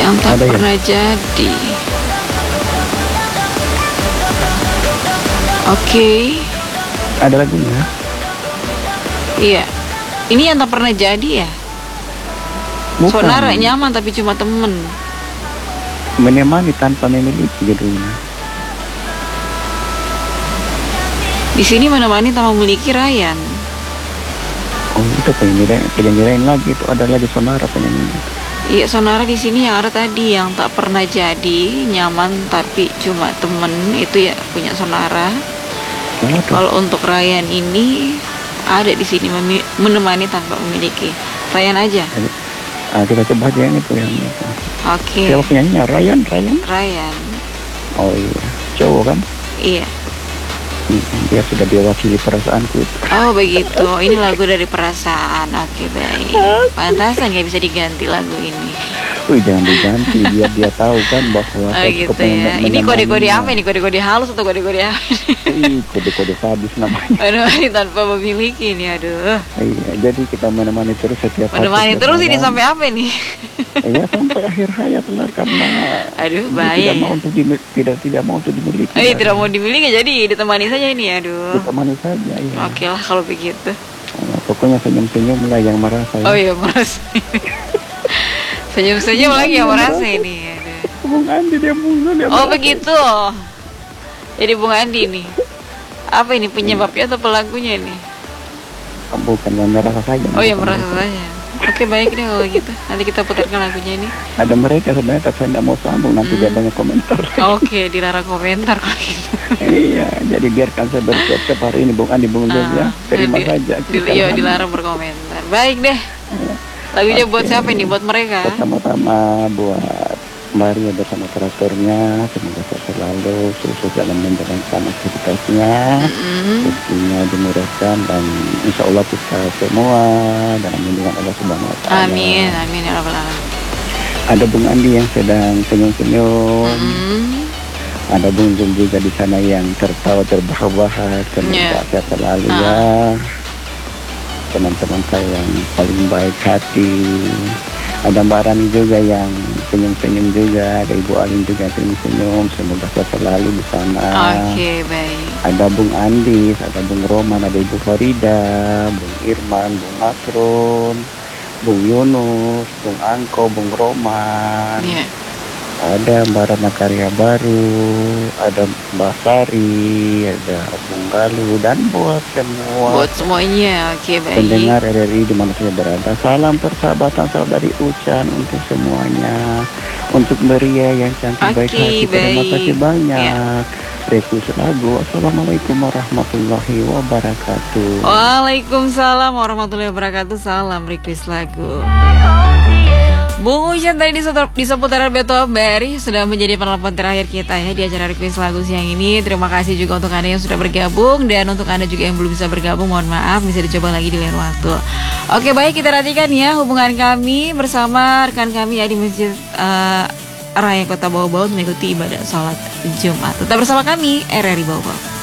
Yang tak Ada ya? pernah jadi. Oke. Ada lagunya? Iya. Ini yang tak pernah jadi ya? Bukan. Sonara nyaman tapi cuma temen. Menemani tanpa memiliki judulnya. Di sini menemani tanpa memiliki Ryan. Oh itu penyanyi lagi, itu ada lagi Sonara penyanyi. Iya, Sonara di sini yang ada tadi yang tak pernah jadi, nyaman tapi cuma temen, itu ya punya Sonara. Kalau untuk Ryan ini ada di sini menemani tanpa memiliki. Ryan aja. Kita coba aja yang itu yang itu. Oke. Siapa penyanyinya? Ryan. Ryan. Oh iya, cowok kan? Iya. Dia sudah diwakili perasaanku itu. Oh begitu. Ini lagu dari perasaan. Oke, baik. Pantasan nggak bisa diganti lagu ini. Wih, jangan diganti, biar dia tahu kan bahwa Oh gitu ya. Ini kode-kode apa ini? Kode-kode halus atau kode-kode apa? Kode-kode sadis namanya. Aduh, ini tanpa memiliki ini, aduh. Iya, jadi kita menemani terus setiap hari. Menemani terus ini sampai apa nih? Iya, sampai akhir hayat benar, karena aduh, bahaya. Tidak mau untuk dimiliki. Tidak mau dimiliki, jadi ditemani saja ini, aduh. Ditemani saja, iya. Oke lah kalau begitu. Pokoknya senyum-senyum lah yang merasa. Oh iya, merasa. Senyum-senyum lagi yang merasa ini. Aduh. Bung Andi dia mulu dia. Oh begitu. Jadi Bung Andi nih. Apa ini penyebabnya atau pelakunya ini? Bukan, yang merasa saja. Oh ya, merasa saja. Oke, baik deh kalau gitu. Nanti kita putarkan lagunya ini. Ada mereka sebenarnya, tapi saya tidak mau sambung, nanti dia banyak komentar. Oke, dilarang komentar kalau gitu. Iya, jadi biarkan saya bersiap-siap hari ini Bung Andi, Bung ya. Terima saja. Iya, dilarang berkomentar. Baik deh. Lagunya buat siapa ini? Buat mereka? Pertama-tama buat Maria bersama operatornya, semoga selalu sukses dalam menjalankan aktivitasnya, rezekinya dimurahkan, dan insya Allah kita semua dalam lindungan Allah Subhanahu Wa Taala. Amin, amin ya rabbal alamin. Ada Bung Andi yang sedang senyum-senyum, ada Bung Jum juga di sana yang tertawa terbahak-bahak, semoga sehat selalu ya. Teman-teman saya yang paling baik hati. Ada Mbak Rani juga yang senyum-senyum juga, ada Ibu Alin juga senyum-senyum, semoga sehat selalu di sana. Oke, baik. Ada Bung Andis, ada Bung Roman, ada Ibu Farida, Bung Irman, Bung Asron, Bung Yunus, Bung Angko, Bung Roman. Ada Mbak Rana Karya Baru, ada Mbak Sari, ada Bung Galuh, dan buat semua. Buat semuanya, oke, baik. Pendengar RRI di mana saja berada, salam persahabatan, salam dari Ucan untuk semuanya. Untuk Maria yang cantik baik hati, terima kasih banyak. Request lagu. Assalamualaikum warahmatullahi wabarakatuh. Waalaikumsalam warahmatullahi wabarakatuh. Salam request lagu. Bung Ucan tadi di seputaran Beto Berry sudah menjadi penelpon terakhir kita ya di acara request lagu siang ini. Terima kasih juga untuk Anda yang sudah bergabung, dan untuk Anda juga yang belum bisa bergabung, mohon maaf, bisa dicoba lagi di lain waktu. Oke, baik, kita perhatikan ya hubungan kami bersama rekan kami ya di Masjid Raya Kota Bau-Bau mengikuti ibadah sholat Jumat. Tetap bersama kami RRI Bau-Bau.